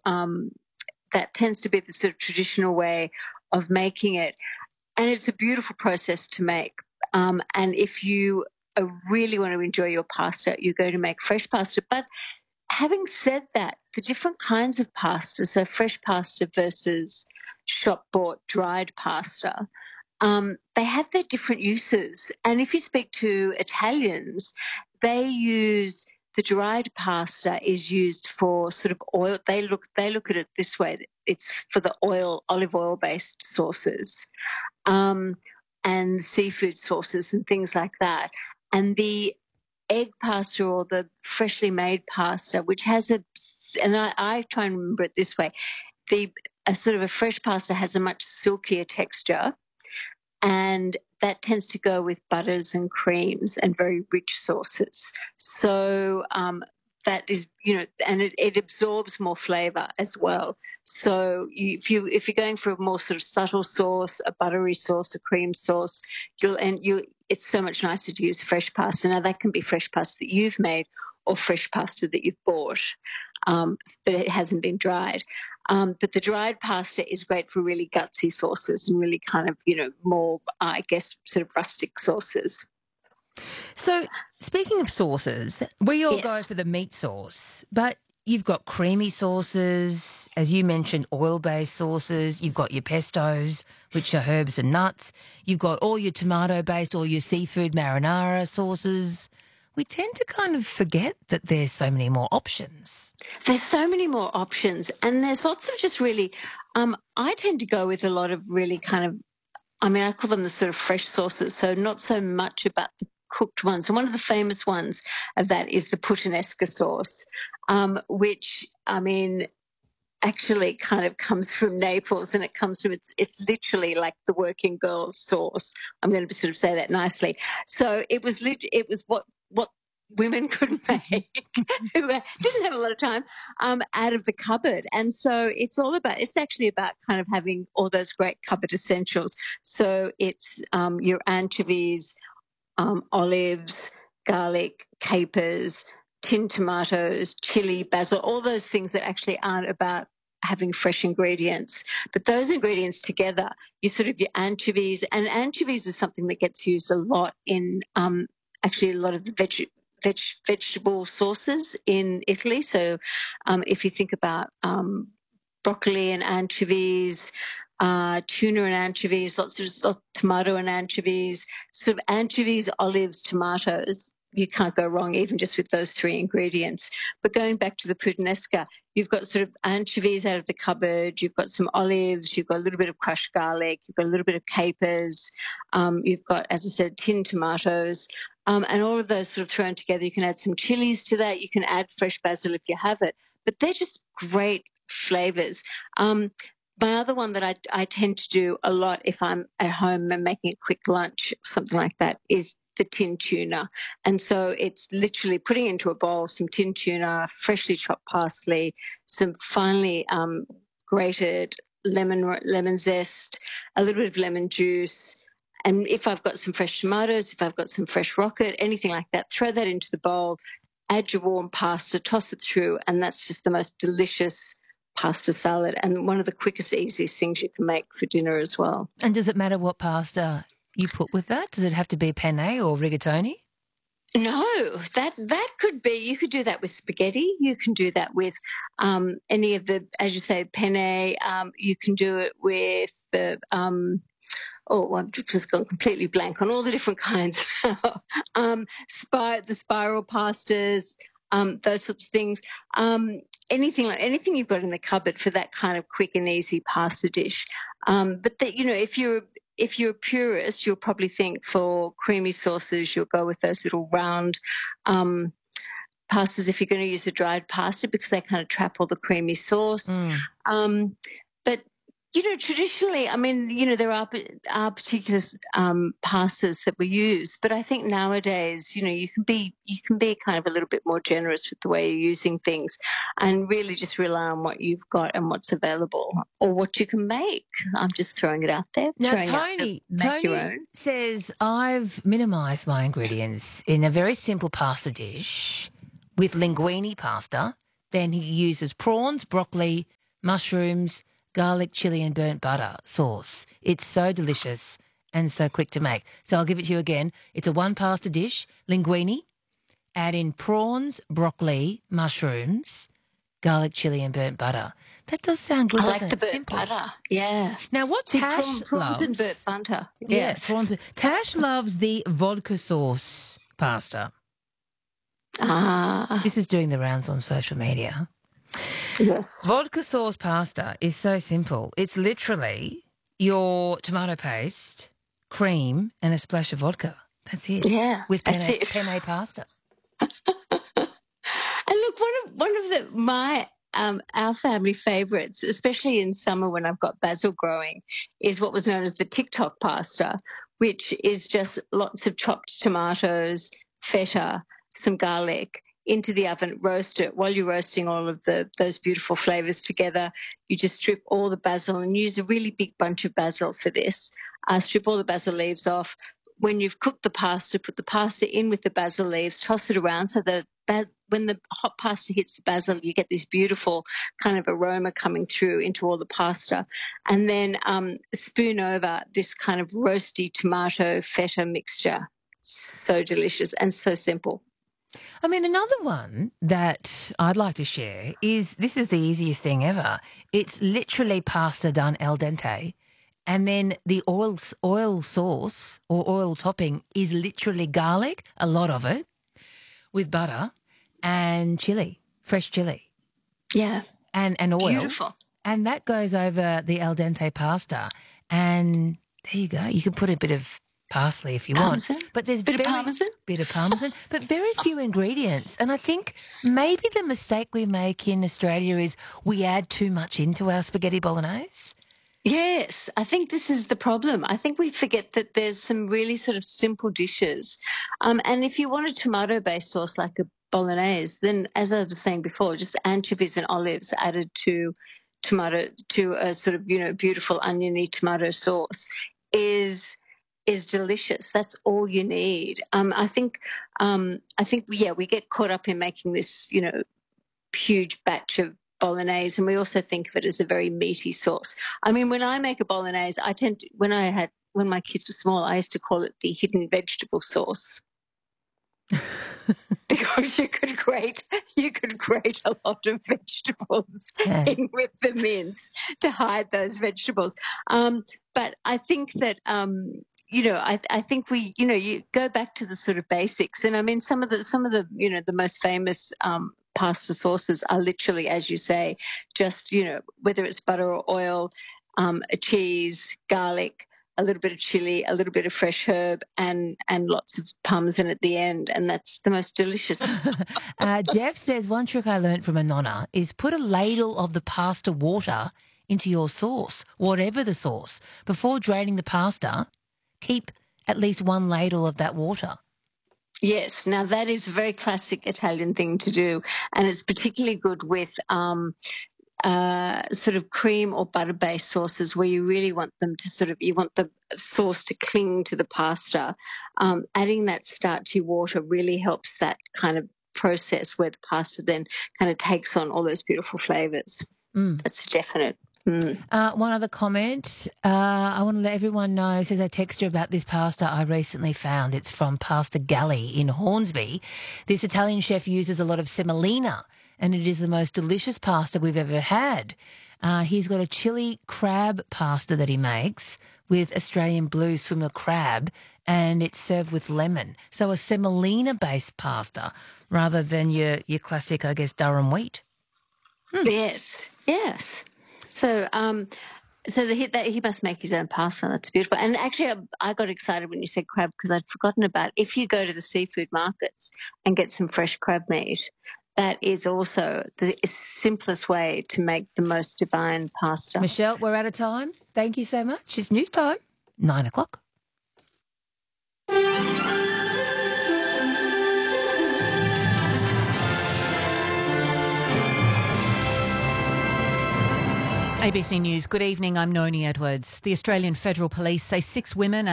that tends to be the sort of traditional way of making it. And it's a beautiful process to make. And if you really want to enjoy your pasta, you go to make fresh pasta. But having said that, the different kinds of pasta, so fresh pasta versus shop bought dried pasta, they have their different uses. And if you speak to Italians, they use the dried pasta is used for sort of oil. They look at it this way: it's for the olive oil based sauces, um, and seafood sauces and things like that. And the egg pasta or the freshly made pasta, which has and I try and remember it this way: a sort of a fresh pasta has a much silkier texture, and that tends to go with butters and creams and very rich sauces. So that is, and it absorbs more flavor as well. So if you're going for a more sort of subtle sauce, a buttery sauce, a cream sauce, it's so much nicer to use fresh pasta. Now that can be fresh pasta that you've made or fresh pasta that you've bought, but it hasn't been dried. But the dried pasta is great for really gutsy sauces and really kind of, more, I guess, sort of rustic sauces. So speaking of sauces, we all go Yes. for the meat sauce, but you've got creamy sauces, as you mentioned, oil-based sauces. You've got your pestos, which are herbs and nuts. You've got all your tomato-based or your seafood marinara sauces. We tend to kind of forget that there's so many more options. There's so many more options, and there's lots of just really, I tend to go with a lot of really kind of, I call them the sort of fresh sauces, so not so much about the cooked ones. And one of the famous ones of that is the puttanesca sauce, which, actually kind of comes from Naples, and it comes from, it's literally like the working girl's sauce. I'm going to sort of say that nicely. So it was what women could make who didn't have a lot of time out of the cupboard. And so it's actually about kind of having all those great cupboard essentials. So it's your anchovies, olives, garlic, capers, tinned tomatoes, chili, basil, all those things that actually aren't about having fresh ingredients. But those ingredients together, your anchovies, and anchovies is something that gets used a lot in actually a lot of the vegetable sauces in Italy. So if you think about broccoli and anchovies, tuna and anchovies, lots of tomato and anchovies, sort of anchovies, olives, tomatoes. You can't go wrong even just with those three ingredients. But going back to the puttanesca, you've got sort of anchovies out of the cupboard, you've got some olives, you've got a little bit of crushed garlic, you've got a little bit of capers, you've got, as I said, tinned tomatoes, and all of those sort of thrown together. You can add some chilies to that. You can add fresh basil if you have it. But they're just great flavors. My other one that I tend to do a lot if I'm at home and making a quick lunch, something like that, is the tin tuna. And so it's literally putting into a bowl some tin tuna, freshly chopped parsley, some finely grated lemon zest, a little bit of lemon juice. And if I've got some fresh tomatoes, if I've got some fresh rocket, anything like that, throw that into the bowl, add your warm pasta, toss it through, and that's just the most delicious pasta salad, and one of the quickest, easiest things you can make for dinner as well. And does it matter what pasta you put with that? Does it have to be penne or rigatoni? No, that could be. You could do that with spaghetti. You can do that with any of the, as you say, penne. You can do it with the. I've just gone completely blank on all the different kinds. The spiral pastas, those sorts of things. Anything you've got in the cupboard for that kind of quick and easy pasta dish. But that, if you're a purist, you'll probably think for creamy sauces, you'll go with those little round pastas if you're going to use a dried pasta, because they kind of trap all the creamy sauce. But traditionally, there are particular pastas that we use, but I think nowadays, you can be kind of a little bit more generous with the way you're using things, and really just rely on what you've got and what's available, or what you can make. I'm just throwing it out there. Now, Tony says, I've minimised my ingredients in a very simple pasta dish with linguine pasta, Then he uses prawns, broccoli, mushrooms, garlic, chili, and burnt butter sauce. It's so delicious and so quick to make. So I'll give it to you again. It's a one pasta dish, linguine. Add in prawns, broccoli, mushrooms, garlic, chili, and burnt butter. That does sound good, I doesn't like the it? burnt Simple. butter. Yeah. Now, what See, Tash prawns loves... and burnt butter. Yeah, Yes. prawns. Tash loves the vodka sauce pasta. Ah. This is doing the rounds on social media. Yes. Vodka sauce pasta is so simple. It's literally your tomato paste, cream, and a splash of vodka. That's it. Yeah. With that's it. penne pasta. And look, one of my our family favourites, especially in summer when I've got basil growing, is what was known as the TikTok pasta, which is just lots of chopped tomatoes, feta, some garlic into the oven, roast it. While you're roasting all of those beautiful flavours together, you just strip all the basil and use a really big bunch of basil for this. Strip all the basil leaves off. When you've cooked the pasta, put the pasta in with the basil leaves, toss it around so when the hot pasta hits the basil, you get this beautiful kind of aroma coming through into all the pasta. And then spoon over this kind of roasty tomato feta mixture. So delicious and so simple. I mean, another one that I'd like to share is, this is the easiest thing ever. It's literally pasta done al dente. And then the oil sauce or oil topping is literally garlic, a lot of it, with butter and chili, fresh chili. Yeah. And oil. Beautiful. And that goes over the al dente pasta. And there you go. You can put a bit of parsley if you Parmesan. want. But there's bit of parmesan, but very few ingredients. And I think maybe the mistake we make in Australia is we add too much into our spaghetti bolognese. Yes, I think this is the problem. I think we forget that there's some really sort of simple dishes. And if you want a tomato-based sauce like a bolognese, then as I was saying before, just anchovies and olives added to a sort of, beautiful oniony tomato sauce is delicious. That's all you need. I think we get caught up in making this, huge batch of bolognese, and we also think of it as a very meaty sauce. I mean, when I make a bolognese, when my kids were small, I used to call it the hidden vegetable sauce. Because you could grate a lot of vegetables in with the mince to hide those vegetables. But I think that I think we, you go back to the sort of basics, and I mean some of the the most famous pasta sauces are literally, as you say, just whether it's butter or oil, a cheese, garlic, a little bit of chili, a little bit of fresh herb, and lots of parmesan at the end, and that's the most delicious. Jeff says one trick I learned from a nonna is put a ladle of the pasta water into your sauce, whatever the sauce, before draining the pasta. Keep at least one ladle of that water. Yes, now that is a very classic Italian thing to do, and it's particularly good with sort of cream or butter-based sauces where you really want them to you want the sauce to cling to the pasta. Adding that starchy water really helps that kind of process where the pasta then kind of takes on all those beautiful flavours. That's definite. One other comment. I want to let everyone know, says a texter about this pasta I recently found. It's from Pasta Galley in Hornsby. This Italian chef uses a lot of semolina, and it is the most delicious pasta we've ever had. He's got a chili crab pasta that he makes with Australian blue swimmer crab, and it's served with lemon. So a semolina-based pasta rather than your classic, I guess, Durham wheat. Yes. So, he must make his own pasta. That's beautiful. And actually, I got excited when you said crab because I'd forgotten about it. If you go to the seafood markets and get some fresh crab meat, that is also the simplest way to make the most divine pasta. Michelle, we're out of time. Thank you so much. It's news time. 9 o'clock. ABC News. Good evening. I'm Noni Edwards. The Australian Federal Police say 6 women